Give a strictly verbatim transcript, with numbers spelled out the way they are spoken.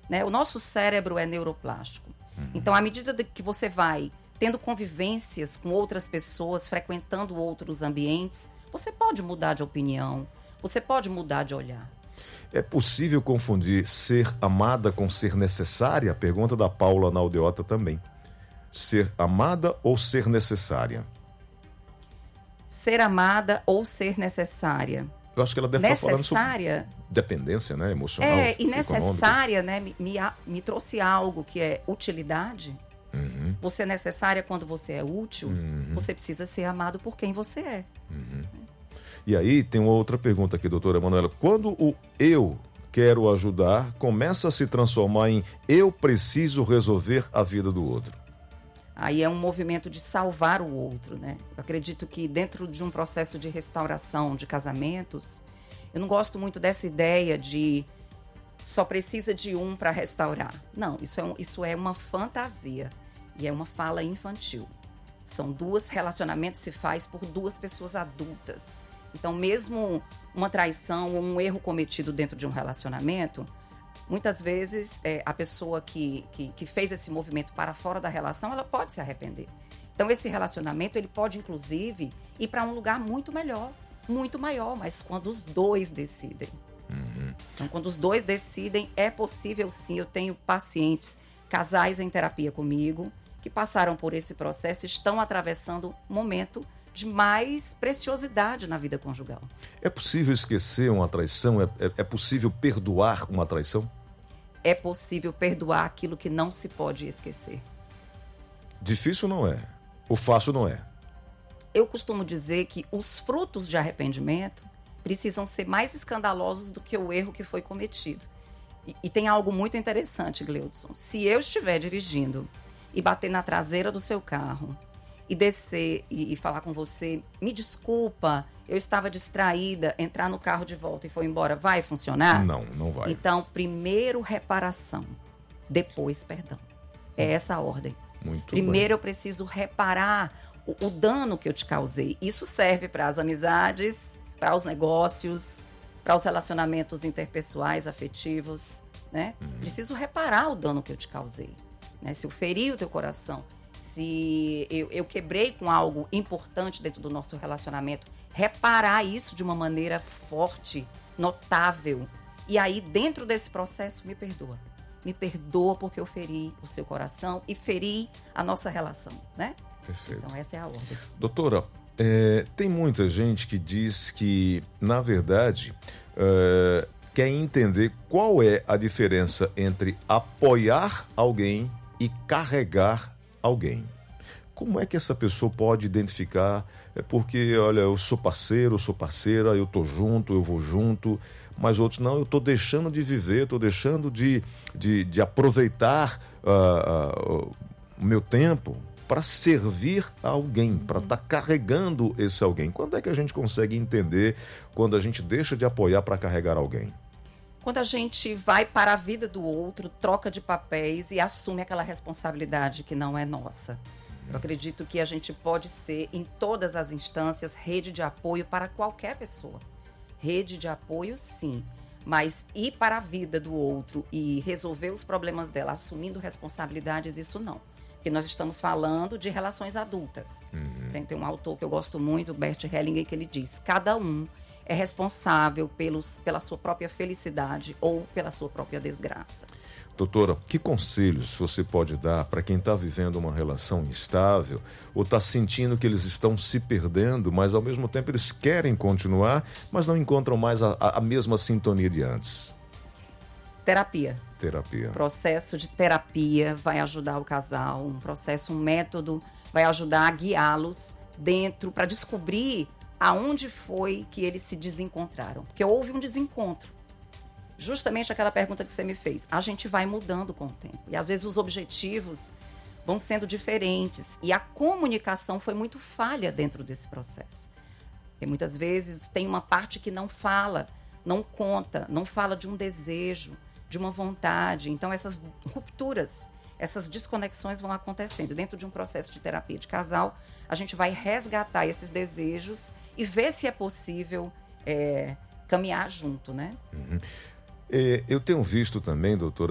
né? O nosso cérebro é neuroplástico. Uhum. Então, à medida que você vai tendo convivências com outras pessoas, frequentando outros ambientes, você pode mudar de opinião, você pode mudar de olhar. É possível confundir ser amada com ser necessária? Pergunta da Paula na Aldeota também. Ser amada ou ser necessária? Ser amada ou ser necessária? Eu acho que ela deve necessária, estar falando sobre dependência, né? Emocional, é, e necessária, econômica. né? Me, me, me trouxe algo que é utilidade. Uhum. Você é necessária quando você é útil. Uhum. Você precisa ser amado por quem você é. Uhum. E aí tem uma outra pergunta aqui, doutora Manuela. Quando o eu quero ajudar começa a se transformar em eu preciso resolver a vida do outro? Aí é um movimento de salvar o outro, né? Eu acredito que dentro de um processo de restauração de casamentos, eu não gosto muito dessa ideia de só precisa de um para restaurar. Não, isso é, um, isso é uma fantasia e é uma fala infantil. São duas relacionamentos se faz por duas pessoas adultas. Então, mesmo uma traição ou um erro cometido dentro de um relacionamento, muitas vezes é, a pessoa que, que, que fez esse movimento para fora da relação, ela pode se arrepender. Então, esse relacionamento, ele pode, inclusive, ir para um lugar muito melhor, muito maior, mas quando os dois decidem. Uhum. Então, quando os dois decidem, é possível sim. Eu tenho pacientes, casais em terapia comigo, que passaram por esse processo, estão atravessando um momento de mais preciosidade na vida conjugal. É possível esquecer uma traição? É, é, é possível perdoar uma traição? É possível perdoar aquilo que não se pode esquecer. Difícil não é. O fácil não é. Eu costumo dizer que os frutos de arrependimento precisam ser mais escandalosos do que o erro que foi cometido. E, e tem algo muito interessante, Gleudson. Se eu estiver dirigindo e bater na traseira do seu carro e descer e, e falar com você, me desculpa, eu estava distraída, entrar no carro de volta e foi embora, vai funcionar? Não, não vai. Então, primeiro reparação, depois perdão. É essa a ordem. Muito primeiro bem. Eu preciso reparar o, o dano que eu te causei. Isso serve para as amizades, para os negócios, para os relacionamentos interpessoais, afetivos, né? Uhum. Preciso reparar o dano que eu te causei, né? Se eu feri o teu coração, se eu, eu quebrei com algo importante dentro do nosso relacionamento, reparar isso de uma maneira forte, notável. E aí, dentro desse processo, me perdoa. Me perdoa porque eu feri o seu coração e feri a nossa relação, né? Perfeito. Então, essa é a ordem. Doutora, é, tem muita gente que diz que, na verdade, é, quer entender qual é a diferença entre apoiar alguém e carregar alguém. Como é que essa pessoa pode identificar? É porque, olha, eu sou parceiro, eu sou parceira, eu tô junto, eu vou junto, mas outros não, eu tô deixando de viver, eu tô deixando de, de, de aproveitar uh, uh, o meu tempo para servir a alguém, para estar tá carregando esse alguém. Quando é que a gente consegue entender quando a gente deixa de apoiar para carregar alguém? Quando a gente vai para a vida do outro, troca de papéis e assume aquela responsabilidade que não é nossa. Eu acredito que a gente pode ser, em todas as instâncias, rede de apoio para qualquer pessoa. Rede de apoio, sim. Mas ir para a vida do outro e resolver os problemas dela assumindo responsabilidades, isso não. Porque nós estamos falando de relações adultas. Uhum. Tem, tem um autor que eu gosto muito, o Bert Hellinger, que ele diz: cada um é responsável pelos, pela sua própria felicidade ou pela sua própria desgraça. Doutora, que conselhos você pode dar para quem está vivendo uma relação instável ou está sentindo que eles estão se perdendo, mas ao mesmo tempo eles querem continuar, mas não encontram mais a, a mesma sintonia de antes? Terapia. Terapia. Processo de terapia vai ajudar o casal, um processo, um método vai ajudar a guiá-los dentro para descobrir aonde foi que eles se desencontraram. Porque houve um desencontro. Justamente aquela pergunta que você me fez. A gente vai mudando com o tempo. E às vezes os objetivos vão sendo diferentes. E a comunicação foi muito falha dentro desse processo. Porque muitas vezes tem uma parte que não fala, não conta, não fala de um desejo, de uma vontade. Então essas rupturas, essas desconexões vão acontecendo. Dentro de um processo de terapia de casal, a gente vai resgatar esses desejos e ver se é possível é, caminhar junto, né? Uhum. É, eu tenho visto também, doutora,